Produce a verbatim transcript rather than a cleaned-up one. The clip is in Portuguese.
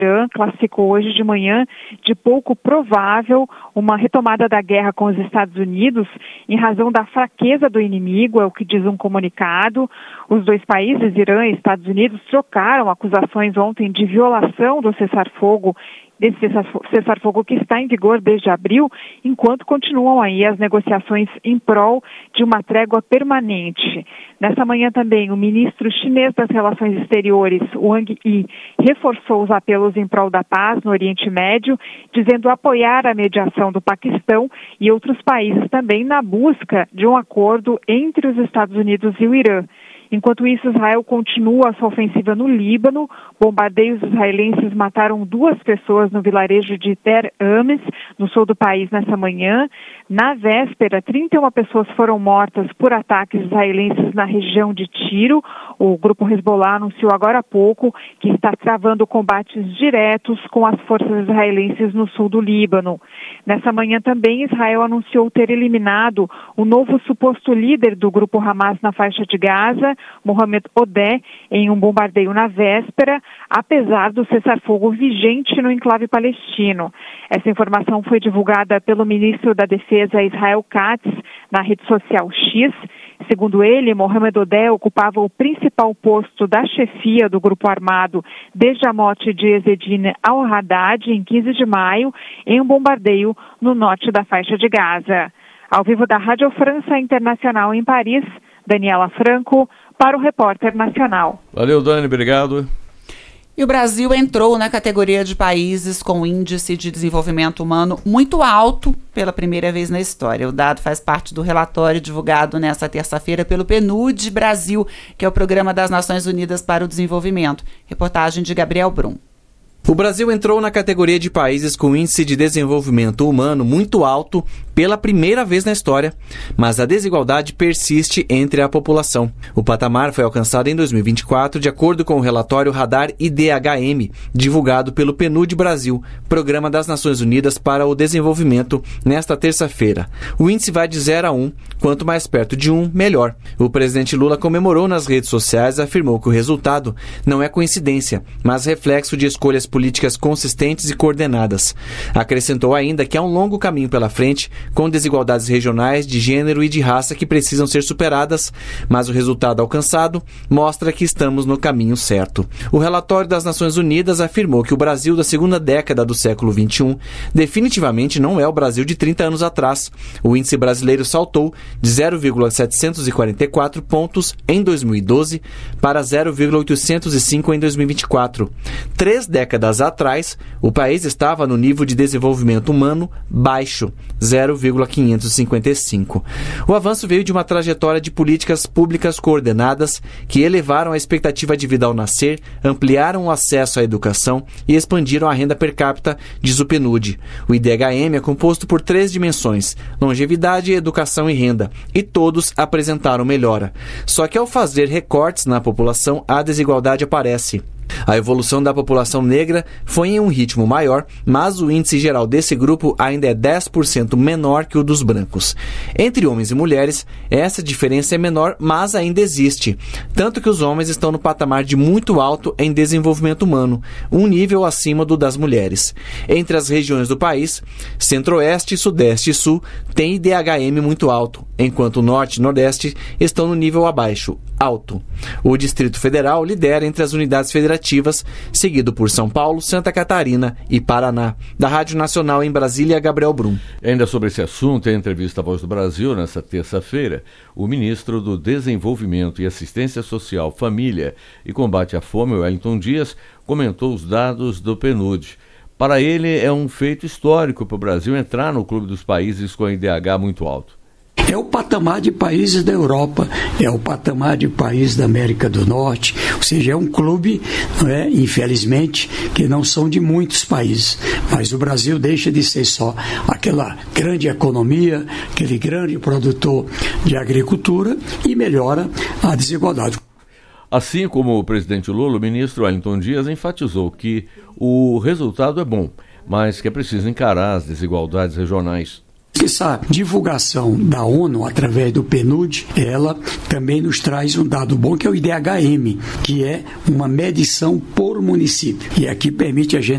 Irã classificou hoje de manhã de pouco provável uma retomada da guerra com os Estados Unidos em razão da fraqueza do inimigo, é o que diz um comunicado. Os dois países, Irã e Estados Unidos, trocaram acusações ontem de violação do cessar-fogo, desse cessar-fogo que está em vigor desde abril, enquanto continuam aí as negociações em prol de uma trégua permanente. Nessa manhã também, o ministro chinês das Relações Exteriores, Wang Yi, reforçou os apelos em prol da paz no Oriente Médio, dizendo apoiar a mediação do Paquistão e outros países também na busca de um acordo entre os Estados Unidos e o Irã. Enquanto isso, Israel continua sua ofensiva no Líbano. Bombardeios israelenses mataram duas pessoas no vilarejo de Ter Ames, no sul do país, nessa manhã. Na véspera, trinta e uma pessoas foram mortas por ataques israelenses na região de Tiro. O grupo Hezbollah anunciou agora há pouco que está travando combates diretos com as forças israelenses no sul do Líbano. Nessa manhã também, Israel anunciou ter eliminado o novo suposto líder do grupo Hamas na faixa de Gaza, Mohamed Odeh, em um bombardeio na véspera, apesar do cessar-fogo vigente no enclave palestino. Essa informação foi divulgada pelo ministro da Defesa Israel Katz na rede social X. Segundo ele, Mohamed Odeh ocupava o principal posto da chefia do grupo armado desde a morte de Ezzedine al-Haddad em quinze de maio, em um bombardeio no norte da faixa de Gaza. Ao vivo da Rádio França Internacional em Paris, Daniela Franco, para o Repórter Nacional. Valeu, Dani, obrigado. E o Brasil entrou na categoria de países com índice de desenvolvimento humano muito alto pela primeira vez na história. O dado faz parte do relatório divulgado nesta terça-feira pelo PNUD Brasil, que é o Programa das Nações Unidas para o Desenvolvimento. Reportagem de Gabriel Brum. O Brasil entrou na categoria de países com índice de desenvolvimento humano muito alto pela primeira vez na história, mas a desigualdade persiste entre a população. O patamar foi alcançado em dois mil e vinte e quatro, de acordo com o relatório Radar I D H M, divulgado pelo PNUD Brasil, Programa das Nações Unidas para o Desenvolvimento, nesta terça-feira. O índice vai de zero a um, quanto mais perto de um, melhor. O presidente Lula comemorou nas redes sociais e afirmou que o resultado não é coincidência, mas reflexo de escolhas políticas consistentes e coordenadas. Acrescentou ainda que há um longo caminho pela frente, com desigualdades regionais, de gênero e de raça que precisam ser superadas, mas o resultado alcançado mostra que estamos no caminho certo. O relatório das Nações Unidas afirmou que o Brasil da segunda década do século vinte e um definitivamente não é o Brasil de trinta anos atrás. O índice brasileiro saltou de zero vírgula setecentos e quarenta e quatro pontos em dois mil e doze para zero vírgula oitocentos e cinco em dois mil e vinte e quatro. Três décadas atrás, o país estava no nível de desenvolvimento humano baixo, zero vírgula quinhentos e cinquenta e cinco. O avanço veio de uma trajetória de políticas públicas coordenadas que elevaram a expectativa de vida ao nascer, ampliaram o acesso à educação e expandiram a renda per capita, diz o PNUD. O I D H M é composto por três dimensões: longevidade, educação e renda, e todos apresentaram melhora. Só que ao fazer recortes na população, a desigualdade aparece. A evolução da população negra foi em um ritmo maior, mas o índice geral desse grupo ainda é dez por cento menor que o dos brancos. Entre homens e mulheres, essa diferença é menor, mas ainda existe. Tanto que os homens estão no patamar de muito alto em desenvolvimento humano, um nível acima do das mulheres. Entre as regiões do país, Centro-Oeste, Sudeste e Sul têm I D H M muito alto, enquanto o Norte e Nordeste estão no nível abaixo, alto. O Distrito Federal lidera entre as unidades federativas, seguido por São Paulo, Santa Catarina e Paraná. Da Rádio Nacional em Brasília, Gabriel Brum. Ainda sobre esse assunto, em entrevista à Voz do Brasil, nesta terça-feira, o ministro do Desenvolvimento e Assistência Social, Família e Combate à Fome, Wellington Dias, comentou os dados do PNUD. Para ele, é um feito histórico para o Brasil entrar no clube dos países com I D H muito alto. É o patamar de países da Europa, é o patamar de países da América do Norte, ou seja, é um clube, não é, infelizmente, que não são de muitos países, mas o Brasil deixa de ser só aquela grande economia, aquele grande produtor de agricultura e melhora a desigualdade. Assim como o presidente Lula, o ministro Wellington Dias enfatizou que o resultado é bom, mas que é preciso encarar as desigualdades regionais. Essa divulgação da ONU através do PNUD, ela também nos traz um dado bom, que é o I D H M, que é uma medição por município. E aqui permite a gente